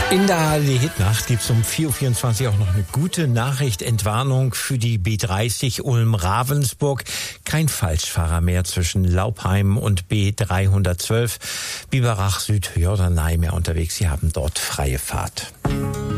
In der ARD-Hitnacht gibt es um 4.24 Uhr auch noch eine gute Nachricht. Entwarnung für die B30 Ulm-Ravensburg. Kein Falschfahrer mehr zwischen Laupheim und B312. Biberach Süd, Jorderney mehr unterwegs. Sie haben dort freie Fahrt.